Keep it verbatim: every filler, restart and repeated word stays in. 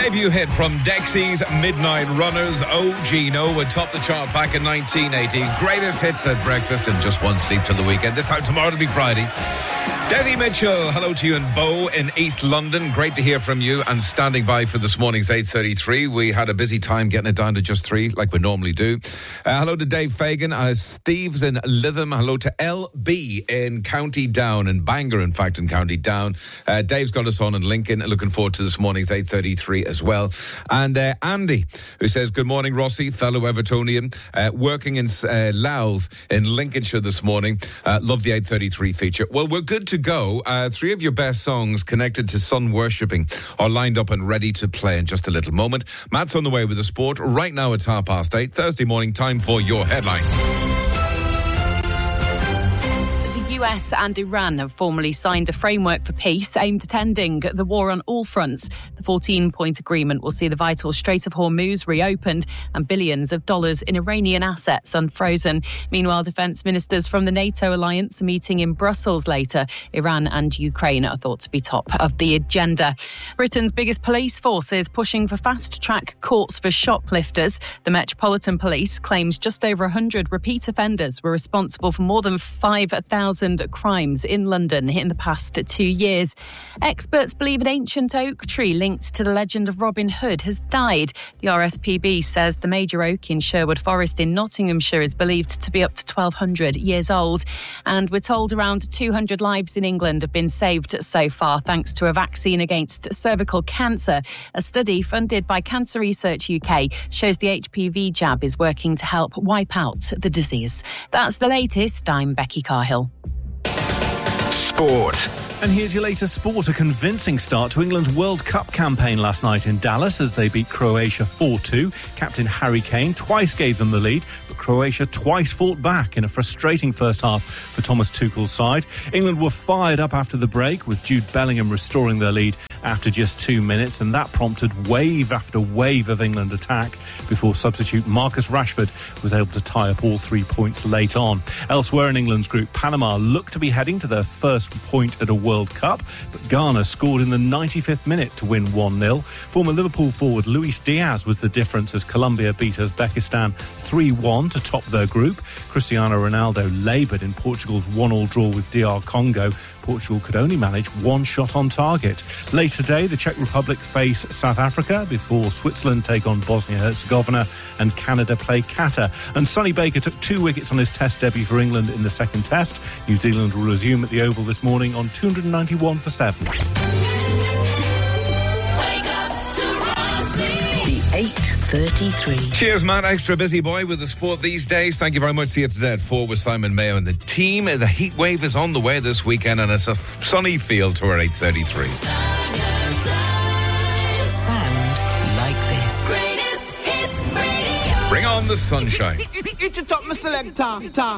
debut hit from Dexy's Midnight Runners, Oh Gino, would top the chart back in nineteen eighty. Greatest hits at breakfast and just one sleep till the weekend. This time tomorrow to be Friday. Desi Mitchell, hello to you in Bow in East London. Great to hear from you and standing by for this morning's eight thirty-three. We had a busy time getting it down to just three, like we normally do. Uh, hello to Dave Fagan. Uh, Steve's in Lytham. Hello to L B in County Down, in Bangor, in fact, in County Down. Uh, Dave's got us on in Lincoln. Looking forward to this morning's eight thirty-three as well. And uh, Andy, who says, good morning, Rossi, fellow Evertonian, uh, working in uh, Louth in Lincolnshire this morning. Uh, love the eight thirty-three feature. Well, we're good to go. Uh, three of your best songs connected to sun worshipping are lined up and ready to play in just a little moment. Matt's on the way with the sport. Right now it's half past eight. Thursday morning, time for your headline. The U S and Iran have formally signed a framework for peace aimed at ending the war on all fronts. The fourteen-point agreement will see the vital Strait of Hormuz reopened and billions of dollars in Iranian assets unfrozen. Meanwhile, defence ministers from the NATO alliance are meeting in Brussels later. Iran and Ukraine are thought to be top of the agenda. Britain's biggest police force is pushing for fast-track courts for shoplifters. The Metropolitan Police claims just over one hundred repeat offenders were responsible for more than five thousand crimes in London in the past two years. Experts believe an ancient oak tree linked to the legend of Robin Hood has died. The R S P B says the major oak in Sherwood Forest in Nottinghamshire is believed to be up to twelve hundred years old. And we're told around two hundred lives in England have been saved so far thanks to a vaccine against cervical cancer. A study funded by Cancer Research U K shows the H P V jab is working to help wipe out the disease. That's the latest. I'm Becky Carhill. Sport. And here's your latest sport. A convincing start to England's World Cup campaign last night in Dallas as they beat Croatia four two. Captain Harry Kane twice gave them the lead, but Croatia twice fought back in a frustrating first half for Thomas Tuchel's side. England were fired up after the break, with Jude Bellingham restoring their lead after just two minutes, and that prompted wave after wave of England attack before substitute Marcus Rashford was able to tie up all three points late on. Elsewhere in England's group, Panama looked to be heading to their first point at a World Cup, but Ghana scored in the ninety-fifth minute to win one nil. Former Liverpool forward Luis Diaz was the difference as Colombia beat Uzbekistan three one to top their group. Cristiano Ronaldo laboured in Portugal's one all draw with D R Congo. Portugal could only manage one shot on target. Later today, the Czech Republic face South Africa before Switzerland take on Bosnia-Herzegovina and Canada play Qatar. And Sonny Baker took two wickets on his Test debut for England in the second Test. New Zealand will resume at the Oval this morning on two hundred ninety-one for seven. eight thirty-three. Cheers, Matt. Extra busy boy with the sport these days. Thank you very much. See you today at four with Simon Mayo and the team. The heat wave is on the way this weekend and it's a sunny feel to our eight thirty-three. Sound like this. Bring on the sunshine. It's a top, my selector.